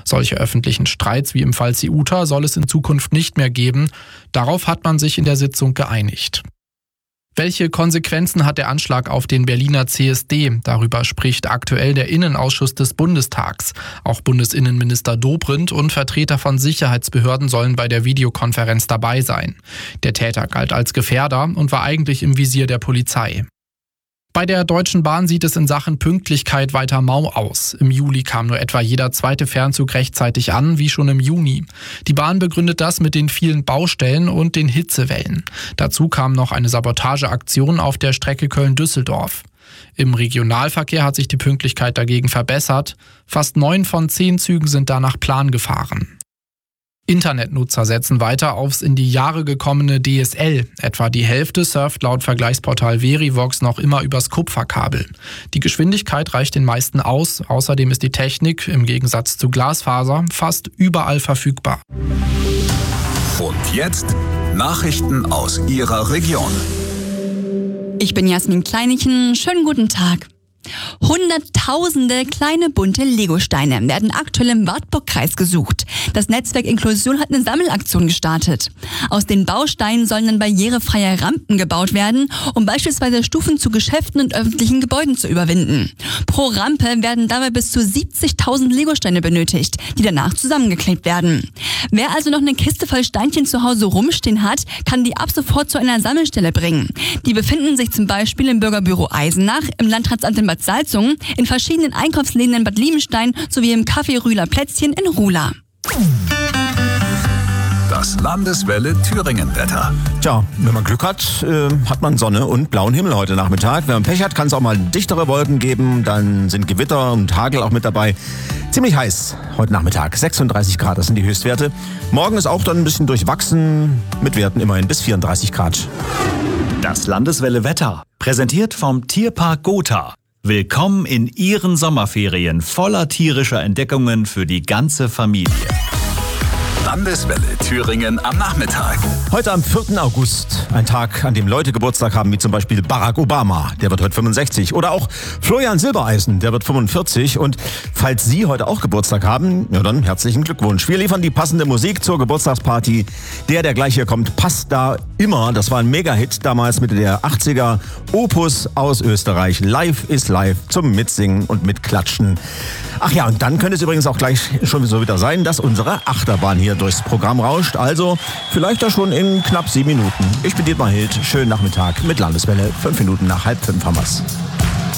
Solche öffentlichen Streits wie im Fall Ceuta soll es in Zukunft nicht mehr geben. Darauf hat man sich in der Sitzung geeinigt. Welche Konsequenzen hat der Anschlag auf den Berliner CSD? Darüber spricht aktuell der Innenausschuss des Bundestags. Auch Bundesinnenminister Dobrindt und Vertreter von Sicherheitsbehörden sollen bei der Videokonferenz dabei sein. Der Täter galt als Gefährder und war eigentlich im Visier der Polizei. Bei der Deutschen Bahn sieht es in Sachen Pünktlichkeit weiter mau aus. Im Juli kam nur etwa jeder zweite Fernzug rechtzeitig an, wie schon im Juni. Die Bahn begründet das mit den vielen Baustellen und den Hitzewellen. Dazu kam noch eine Sabotageaktion auf der Strecke Köln-Düsseldorf. Im Regionalverkehr hat sich die Pünktlichkeit dagegen verbessert. Fast 9 von 10 Zügen sind da nach Plan gefahren. Internetnutzer setzen weiter aufs in die Jahre gekommene DSL. Etwa die Hälfte surft laut Vergleichsportal Verivox noch immer übers Kupferkabel. Die Geschwindigkeit reicht den meisten aus. Außerdem ist die Technik im Gegensatz zu Glasfaser fast überall verfügbar. Und jetzt Nachrichten aus Ihrer Region. Ich bin Jasmin Kleinichen. Schönen guten Tag. Hunderttausende kleine bunte Legosteine werden aktuell im Wartburg-Kreis gesucht. Das Netzwerk Inklusion hat eine Sammelaktion gestartet. Aus den Bausteinen sollen dann barrierefreie Rampen gebaut werden, um beispielsweise Stufen zu Geschäften und öffentlichen Gebäuden zu überwinden. Pro Rampe werden dabei bis zu 70.000 Legosteine benötigt, die danach zusammengeklebt werden. Wer also noch eine Kiste voll Steinchen zu Hause rumstehen hat, kann die ab sofort zu einer Sammelstelle bringen. Die befinden sich zum Beispiel im Bürgerbüro Eisenach, im Landratsamt in Bad Salzungen, in verschiedenen Einkaufsläden in Bad Liebenstein sowie im Café Rühler Plätzchen in Ruhla. Das Landeswelle Thüringen-Wetter. Tja, wenn man Glück hat, hat man Sonne und blauen Himmel heute Nachmittag. Wenn man Pech hat, kann es auch mal dichtere Wolken geben. Dann sind Gewitter und Hagel auch mit dabei. Ziemlich heiß heute Nachmittag. 36 Grad, das sind die Höchstwerte. Morgen ist auch dann ein bisschen durchwachsen, mit Werten immerhin bis 34 Grad. Das Landeswelle Wetter, präsentiert vom Tierpark Gotha. Willkommen in Ihren Sommerferien voller tierischer Entdeckungen für die ganze Familie. Landeswelle Thüringen am Nachmittag. Heute am 4. August, ein Tag, an dem Leute Geburtstag haben, wie zum Beispiel Barack Obama, der wird heute 65. Oder auch Florian Silbereisen, der wird 45. Und falls Sie heute auch Geburtstag haben, ja dann herzlichen Glückwunsch. Wir liefern die passende Musik zur Geburtstagsparty. Der gleich hier kommt, passt da immer. Das war ein Mega-Hit damals Mitte der 80er. Opus aus Österreich. Live is live zum Mitsingen und Mitklatschen. Ach ja, und dann könnte es übrigens auch gleich schon so wieder sein, dass unsere Achterbahn hier durchs Programm rauscht. Also vielleicht da schon in knapp 7 Minuten. Ich bin Dietmar Hild. Schönen Nachmittag mit Landeswelle. 5 Minuten nach 4:30 haben wir's.